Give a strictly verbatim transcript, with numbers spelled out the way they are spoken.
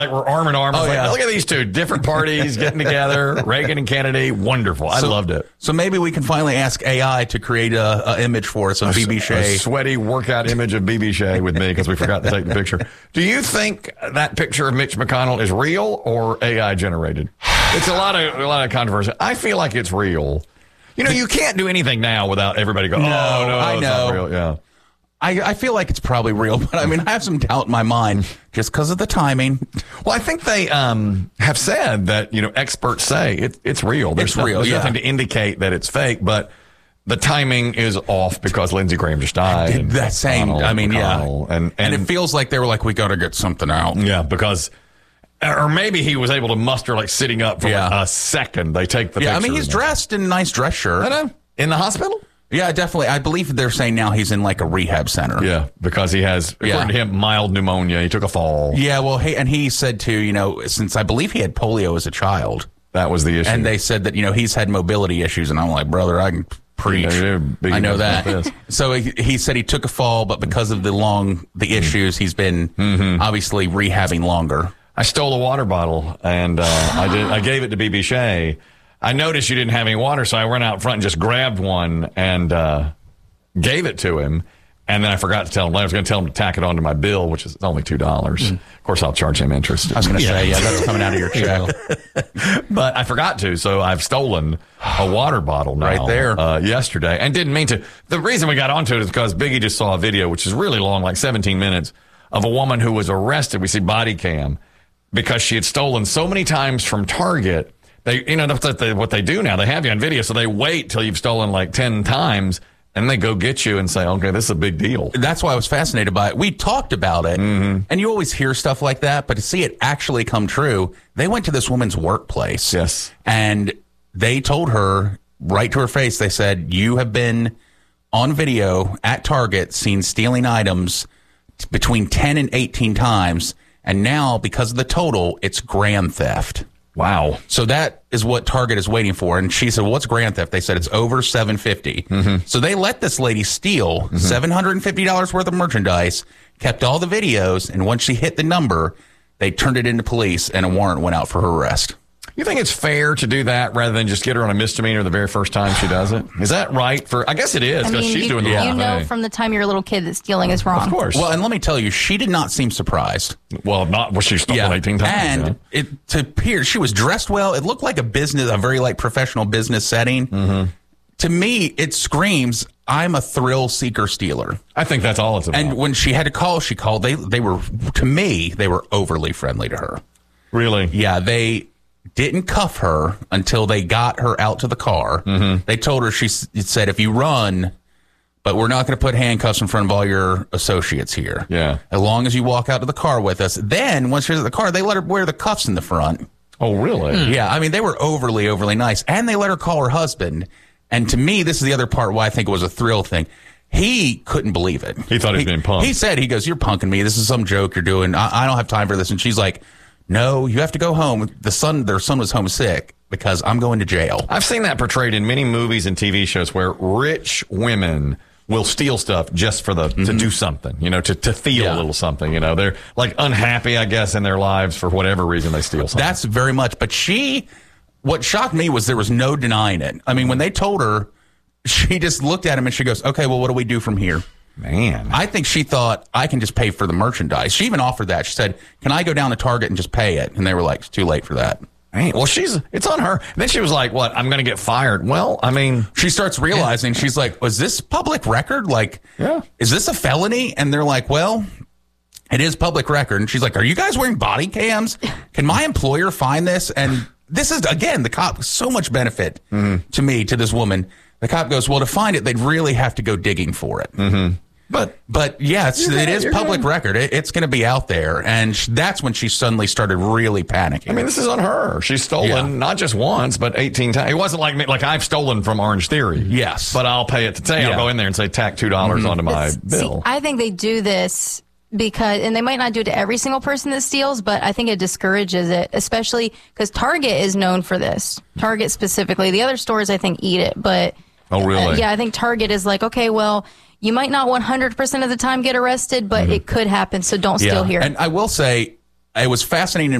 Like we're arm in arm. Oh, like, yeah. look at these two different parties getting together. Reagan and Kennedy, wonderful. I so, loved it. So maybe we can finally ask A I to create a, a image for us of B B Shea. A sweaty workout image of B B Shea with me because we forgot to take the picture. Do you think that picture of Mitch McConnell is real or A I generated? It's a lot of a lot of controversy. I feel like it's real. You know, you can't do anything now without everybody going, no, oh, no, I it's know. not real. Yeah. I, I feel like it's probably real, but I mean, I have some doubt in my mind just because of the timing. Well, I think they um, have said that, you know, experts say it, it's real. There's, It's no, real, there's yeah. nothing to indicate that it's fake, but the timing is off because Lindsey Graham just died. and That same, McConnell, I mean, McConnell, yeah. And, and, and it feels like they were like, we got to get something out. yeah, because, or maybe he was able to muster like sitting up for Yeah. like a second. They take the Yeah, I picture mean, he's and- dressed in a nice dress shirt. I know. In the hospital? Yeah, definitely. I believe they're saying now he's in like a rehab center. Yeah, because he has, according Yeah. to him, mild pneumonia. He took a fall. Yeah, well, he, and he said too, you know, since I believe he had polio as a child, That was the issue. and they said that, you know, he's had mobility issues, and I'm like, brother, I can preach. Yeah, they're big I know enough that. like this. So he, he said he took a fall, but because of the long, the issues, he's been Mm-hmm. obviously rehabbing longer. I stole a water bottle, and uh, I did. I gave it to B B Shea. I noticed you didn't have any water, so I went out front and just grabbed one and uh, gave it to him. And then I forgot to tell him. I was going to tell him to tack it onto my bill, which is only two dollars. Mm. Of course, I'll charge him interest. I was going to say, yeah, that's coming out of your check. But I forgot to, so I've stolen a water bottle now, Right there. uh, yesterday, and didn't mean to. The reason we got onto it is because Biggie just saw a video, which is really long, like seventeen minutes, of a woman who was arrested. We see body cam because she had stolen so many times from Target. They, you know, that's what they, what they do now. They have you on video, so they wait till you've stolen like ten times, and they go get you and say, okay, this is a big deal. That's why I was fascinated by it. We talked about it, Mm-hmm. and you always hear stuff like that, but to see it actually come true, they went to this woman's workplace. Yes. And they told her right to her face, they said, you have been on video at Target seen stealing items t- between ten and eighteen times, and now, because of the total, it's grand theft. Wow. So that is what Target is waiting for. And she said, well, what's grand theft? They said it's over seven hundred fifty dollars. Mm-hmm. So they let this lady steal mm-hmm. seven hundred fifty dollars worth of merchandise, kept all the videos, and once she hit the number, they turned it into police, and a warrant went out for her arrest. You think it's fair to do that rather than just get her on a misdemeanor the very first time she does it? Is that right? For I guess it is I because mean, she's you, doing the you wrong know thing. from the time you're a little kid that stealing is wrong. Of course. Well, and let me tell you, she did not seem surprised. Well, not was she stolen eighteen times? And yeah. it to appear she was dressed well. It looked like a business, a very like professional business setting. Mm-hmm. To me, it screams, I'm a thrill seeker stealer. I think that's all it's about. And when she had to call, she called. They they were, to me, they were overly friendly to her. Really? Yeah, they didn't cuff her until they got her out to the car. Mm-hmm. They told her, she s- said, if you run, but we're not going to put handcuffs in front of all your associates here. Yeah. As long as you walk out to the car with us. Then, once she's at the car, they let her wear the cuffs in the front. Oh, really? Yeah, I mean, they were overly, overly nice. And they let her call her husband. And to me, this is the other part why I think it was a thrill thing. He couldn't believe it. He thought he was being punked. He said, he goes, you're punking me. This is some joke you're doing. I, I don't have time for this. And she's like, no, you have to go home. The son, their son was homesick because I'm going to jail. I've seen that portrayed in many movies and T V shows where rich women will steal stuff just for the mm-hmm. to do something, you know, to, to feel Yeah. a little something. You know, they're like unhappy, I guess, in their lives for whatever reason they steal something. That's very much. But she, what shocked me was there was no denying it. I mean, when they told her, she just looked at him and she goes, okay, well, what do we do from here? Man. I think she thought, I can just pay for the merchandise. She even offered that. She said, can I go down to Target and just pay it? And they were like, it's too late for that. Man. Well, she's it's on her. And then she was like, what? I'm going to get fired. Well, I mean. She starts realizing, she's like, was this public record? Like, Yeah. is this a felony? And they're like, well, it is public record. And she's like, are you guys wearing body cams? Can my employer find this? And this is, again, the cop, so much benefit mm-hmm. to me, to this woman. The cop goes, well, to find it, they'd really have to go digging for it. Mm-hmm. But, but yeah, it's, You're it gonna- is you're public gonna- record. It, it's going to be out there. And sh- that's when she suddenly started really panicking. I mean, this is on her. She's stolen Yeah. not just once, but eighteen times. It wasn't like me, like I've stolen from Orange Theory. Yes. But I'll pay it to say, Yeah. I'll go in there and say, tack two dollars Mm-hmm. onto my See, bill. I think they do this because, and they might not do it to every single person that steals, but I think it discourages it, especially because Target is known for this. Target specifically. The other stores, I think, eat it, but. Oh, really? Uh, yeah, I think Target is like, okay, well, you might not one hundred percent of the time get arrested, but Mm-hmm. it could happen, so don't steal here. And I will say, it was fascinating